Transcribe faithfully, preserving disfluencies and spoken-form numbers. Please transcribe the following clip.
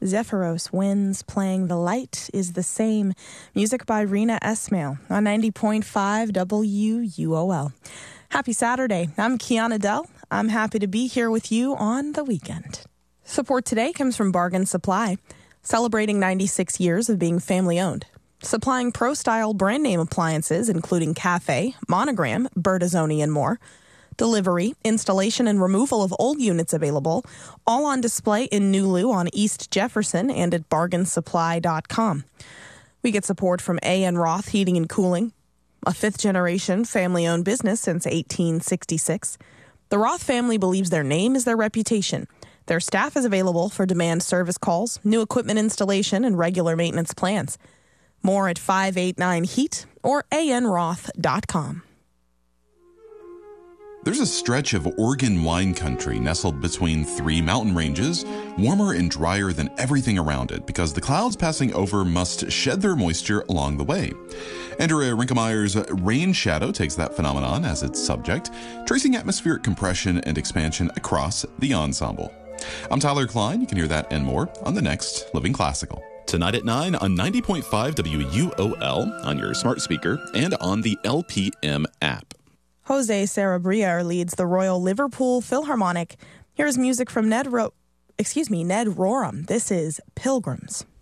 Zephyros Winds playing The Light is the Same. Music by Rena Esmail on ninety point five W U O L. Happy Saturday. I'm Kiana Dell. I'm happy to be here with you on the weekend. Support today comes from Bargain Supply, celebrating ninety-six years of being family-owned. Supplying pro-style brand name appliances, including Cafe, Monogram, Bertazzoni, and more. Delivery, installation, and removal of old units available, all on display in Nulu on East Jefferson and at bargain supply dot com. We get support from A N Roth Heating and Cooling, a fifth-generation family-owned business since eighteen sixty-six. The Roth family believes their name is their reputation. Their staff is available for demand service calls, new equipment installation, and regular maintenance plans. More at five eight nine heat or A N roth dot com. There's a stretch of Oregon wine country nestled between three mountain ranges, warmer and drier than everything around it because the clouds passing over must shed their moisture along the way. Andrea Rinkelmeyer's Rain Shadow takes that phenomenon as its subject, tracing atmospheric compression and expansion across the ensemble. I'm Tyler Klein. You can hear that and more on the next Living Classical. Tonight at nine on ninety point five W U O L, on your smart speaker, and on the L P M app. Jose Sarabria leads the Royal Liverpool Philharmonic. Here's music from Ned Ro- excuse me, Ned Rorem. This is Pilgrims.